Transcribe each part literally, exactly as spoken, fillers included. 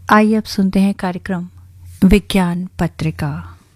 आइए अब सुनते हैं कार्यक्रम विज्ञान पत्रिका।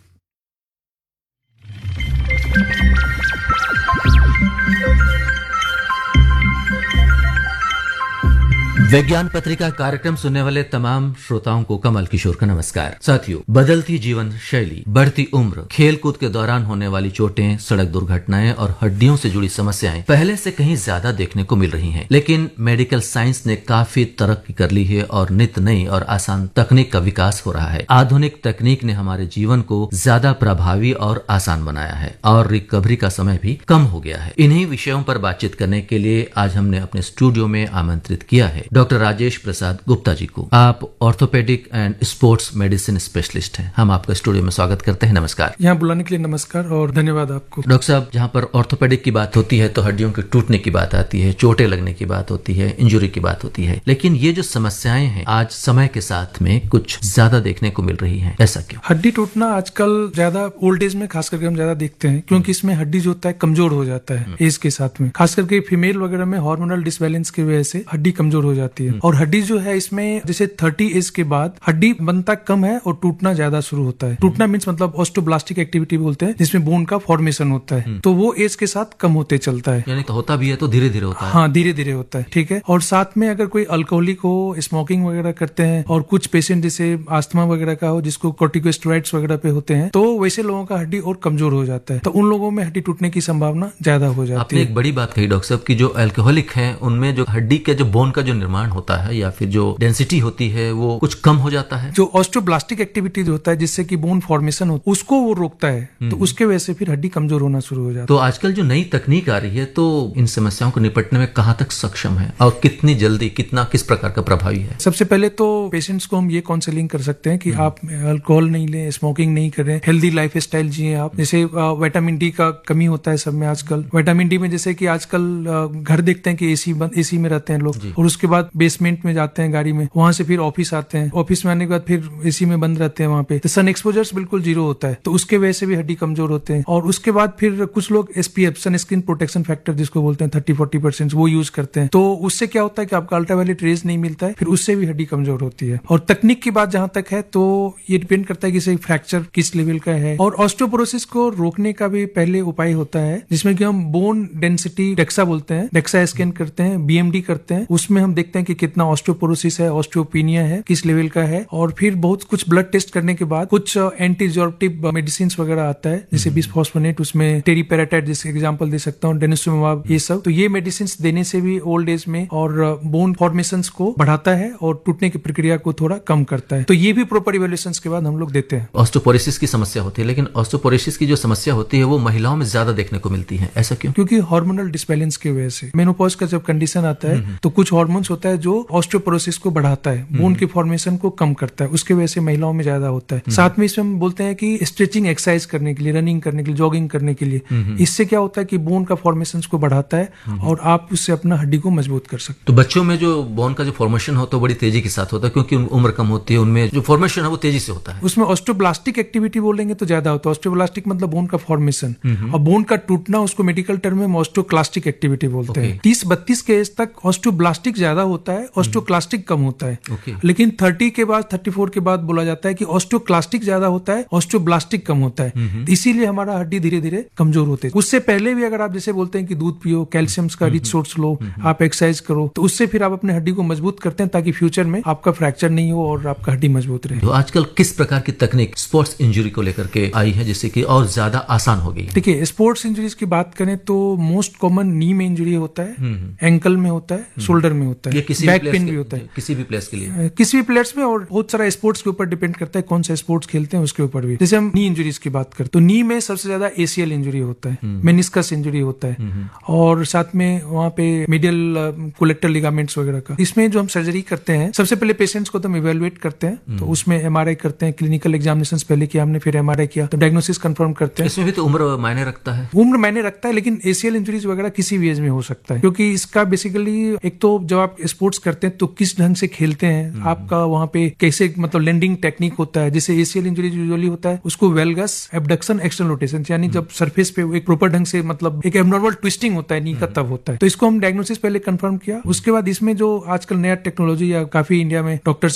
विज्ञान पत्रिका कार्यक्रम सुनने वाले तमाम श्रोताओं को कमल किशोर का नमस्कार। साथियों, बदलती जीवन शैली, बढ़ती उम्र, खेल कूद के दौरान होने वाली चोटें, सड़क दुर्घटनाएं और हड्डियों से जुड़ी समस्याएं पहले से कहीं ज्यादा देखने को मिल रही हैं। लेकिन मेडिकल साइंस ने काफी तरक्की कर ली है और नित नई और आसान तकनीक का विकास हो रहा है। आधुनिक तकनीक ने हमारे जीवन को ज्यादा प्रभावी और आसान बनाया है और रिकवरी का समय भी कम हो गया है। इन्हीं विषयों पर बातचीत करने के लिए आज हमने अपने स्टूडियो में आमंत्रित किया है डॉक्टर राजेश प्रसाद गुप्ता जी को। आप orthopaedic and sports medicine specialist हैं। हम आपका स्टूडियो में स्वागत करते हैं। नमस्कार। यहाँ बुलाने के लिए नमस्कार और धन्यवाद आपको। डॉक्टर साहब, जहाँ पर ऑर्थोपेडिक की बात होती है तो हड्डियों के टूटने की बात आती है, चोटें लगने की बात होती है, इंजुरी की बात होती है। लेकिन ये जो समस्याएं हैं आज समय के साथ में कुछ ज्यादा देखने को मिल रही है, ऐसा क्यों? हड्डी टूटना आजकल ज्यादा ओल्ड एज में खास करके हम ज्यादा देखते हैं, क्योंकि इसमें हड्डी जो होता है कमजोर हो जाता है एज के साथ में। खास करके फीमेल वगैरह में हार्मोनल डिसबैलेंस की वजह से हड्डी कमजोर हो जाती है। और हड्डी जो है इसमें जैसे तीस एज के बाद हड्डी बनता कम है और टूटना ज्यादा शुरू होता है। टूटना मीन्स मतलब ऑस्टियोब्लास्टिक एक्टिविटी बोलते हैं, जिसमें बोन का फॉर्मेशन होता है, तो वो एज के साथ कम होते चलता है। यानी तो होता भी है तो धीरे धीरे होता है। हाँ, धीरे धीरे होता है। ठीक है। और साथ में अगर कोई अल्कोहलिक हो, स्मोकिंग वगैरह करते हैं, और कुछ पेशेंट जैसे आस्थमा वगैरह का हो जिसको कॉर्टिकोस्टेरॉइड्स वगैरह पे होते हैं, तो वैसे लोगों का हड्डी और कमजोर हो जाता है। तो उन लोगों में हड्डी टूटने की संभावना ज्यादा हो जाती आपने है। एक बड़ी बात कही डॉक्टर साहब की जो अल्कोहलिक है उनमें जो हड्डी के जो बोन का जो निर्माण होता है या फिर जो डेंसिटी होती है वो कुछ कम हो जाता है। जो ऑस्टियोब्लास्टिक एक्टिविटी जो होता है जिससे कि बोन फॉर्मेशन होता है उसको वो रोकता है, तो उसके वजह से फिर हड्डी कमजोर होना शुरू हो जाता है। तो आजकल जो नई तकनीक आ रही है तो इन समस्याओं को निपटने में कहाँ तक सक्षम है और कितनी जल्दी, कितना किस प्रकार का प्रभावी है? सबसे पहले तो पेशेंट्स को हम ये काउंसलिंग कर सकते हैं कि आप अल्कोहल नहीं लें, स्मोकिंग नहीं करें, हेल्दी लाइफ स्टाइल जिए आप। जैसे विटामिन डी का कमी होता है सब में आजकल। विटामिन डी में जैसे कि आजकल घर देखते हैं कि एसी एसी में रहते हैं लोग, और उसके बाद बेसमेंट में जाते हैं गाड़ी में, वहां से फिर ऑफिस आते हैं, ऑफिस में आने के बाद फिर एसी में बंद रहते हैं वहां पे, तो सन एक्सपोजर्स बिल्कुल जीरो होता है, तो उसके वजह से भी हड्डी कमजोर होते हैं। और उसके बाद फिर कुछ लोग एसपीएफ, सन स्क्रीन प्रोटेक्शन फैक्टर जिसको बोलते हैं, थर्टी फोर्टी परसेंट वो यूज करते हैं। तो उससे क्या होता है कि आपका अल्ट्रावायलेट रेज नहीं मिलता है, फिर उससे भी हड्डी कमजोर होती है। और तकनीक की बात जहां तक है तो ये डिपेंड करता है कि फ्रैक्चर किस लेवल का है। और ऑस्टियोपोरोसिस को रोकने का भी पहले उपाय होता है जिसमें कि हम बोन डेंसिटी डेक्सा बोलते हैं, डेक्सा स्कैन करते हैं, बीएमडी करते हैं। उसमें हम देखते हैं कि कितना ऑस्टियोपोरोसिस है, ऑस्टियोपिनिया है, किस लेवल का है। और फिर बहुत कुछ ब्लड टेस्ट करने के बाद कुछ एंटी रिजॉर्प्टिव मेडिसिन वगैरह आता है, जैसे बिसफॉस्फोनेट, उसमें टेरीपेराटाइड जैसे एग्जांपल दे सकता हूँ, डेनिसोमाब, ये सब। तो ये मेडिसिन देने से भी ओल्ड एज में और बोन फॉर्मेशंस को बढ़ाता है और टूटने की प्रक्रिया को थोड़ा कम करता है। तो ये भी प्रॉपर इवैल्यूएशन के बाद हम लोग देते हैं। ऑस्टियोपोरोसिस की समस्या होती है, लेकिन ऑस्टियोपोरोसिस की जो समस्या होती है वो महिलाओं में ज्यादा देखने को मिलती है, ऐसा क्यों? क्योंकि हार्मोनल डिसबैलेंस की वजह से। मेनोपॉज का जब कंडीशन आता है तो कुछ हार्मोन्स होता है जो ऑस्टियोपोरोसिस को बढ़ाता है, बोन की फॉर्मेशन को कम करता है, उसके वजह से महिलाओं में ज्यादा होता है। साथ में इसमें हम बोलते हैं कि स्ट्रेचिंग एक्सरसाइज करने के लिए, रनिंग करने के लिए, जॉगिंग करने के लिए, इससे क्या होता है कि बोन का फॉर्मेशन को बढ़ाता है और आप उससे अपना हड्डी को मजबूत कर सकते हैं। तो बच्चों में जो बोन का जो फॉर्मेशन होता है बड़ी तेजी के साथ होता है, क्योंकि उम्र कम होती है, उनमें जो फॉर्मेशन है वो तेजी से होता है। उसमें ऑस्टियोब्लास्टिक एक्टिविटी बोलेंगे तो ज्यादा होता है। ऑस्टियोब्लास्टिक मतलब बोन का फॉर्मेशन, और बोन का टूटना उसको मेडिकल टर्म में ऑस्टियोक्लास्टिक एक्टिविटी बोलते हैं। तीस बत्तीस के एज तक ऑस्टियोब्लास्टिक ज्यादा होता है, ऑस्टियोक्लास्टिक कम होता है। लेकिन तीस के बाद, चौंतीस के बाद बोला जाता है कि ऑस्टियोक्लास्टिक ज्यादा होता है, ऑस्टियोब्लास्टिक कम होता है। इसीलिए हमारा हड्डी धीरे धीरे कमजोर होते हैं। उससे पहले भी अगर आप जैसे बोलते हैं कि दूध पियो, कैल्शियम का रिच सोर्स लो, आप एक्सरसाइज करो, तो उससे फिर आप अपने हड्डी को मजबूत करते हैं ताकि फ्यूचर में आपका फ्रैक्चर नहीं हो और आपका हड्डी मजबूत रहे। तो आजकल किस प्रकार की तकनीक स्पोर्ट्स इंजरी को लेकर के आई है जिससे कि और ज्यादा आसान हो गई? देखिए, स्पोर्ट्स इंजरीज की बात करें तो मोस्ट कॉमन नी में इंजरी होता है, एंकल में होता है, शोल्डर में होता है, बैक पेन भी होता है किसी भी प्लेयर्स के लिए, किसी भी प्लेयर्स में। और बहुत सारा स्पोर्ट्स के ऊपर डिपेंड करता है कौन सा स्पोर्ट्स खेलते हैं उसके ऊपर भी। जैसे हम नी इंजरीज की बात करते तो नी में सबसे ज्यादा एसीएल इंजरी होता है, मेनिस्कस इंजरी होता है, और साथ में वहाँ पे मीडियल कोलेक्टर लिगामेंट्स वगैरह का। इसमें जो हम सर्जरी करते हैं, सबसे पहले पेशेंट्स को तो हम इवेलुएट करते हैं, तो उसमें एमआरआई करते हैं, क्लिनिकल एग्जामिनेशन पहले किया हमने, फिर एमआरआई किया, तो डायग्नोसिस कंफर्म करते हैं। इसमें भी तो उम्र मायने रखता है? उम्र मायने रखता है, लेकिन एसीएल इंजरीज वगैरह किसी भी एज में हो सकता है, क्योंकि इसका बेसिकली एक तो जब आप स्पोर्ट्स करते हैं तो किस ढंग से खेलते हैं, आपका वहाँ पे कैसे मतलब लैंडिंग टेक्निक होता है। जैसे एसीएल इंजरी यूजुअली होता है उसको वेलगस एबडक्शन एक्सटर्नल रोटेशन, यानी जब सरफेस पे एक प्रॉपर ढंग से मतलब एक एबनॉर्मल ट्विस्टिंग होता है नी का, तब होता है। तो इसको हम डायग्नोसिस पहले कंफर्म किया। उसके बाद इसमें जो आजकल नया टेक्नोलॉजी या काफी इंडिया में डॉक्टर्स